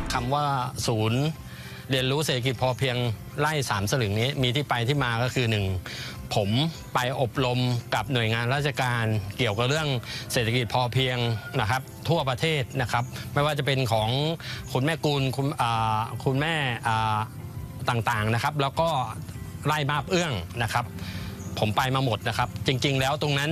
คำว่าศูนย์เรียนรู้เศรษฐกิจพอเพียงไร่3 สลึงนี้มีที่ไปที่มาก็คือ1ผมไปอบรมกับหน่วยงานราชการเกี่ยวกับเรื่องเศรษฐกิจพอเพียงนะครับทั่วประเทศนะครับไม่ว่าจะเป็นของคุณแม่กูลคุณแม่ต่างๆนะครับแล้วก็ไร่มาบเอื้องนะครับผมไปมาหมดนะครับจริงๆแล้วตรงนั้น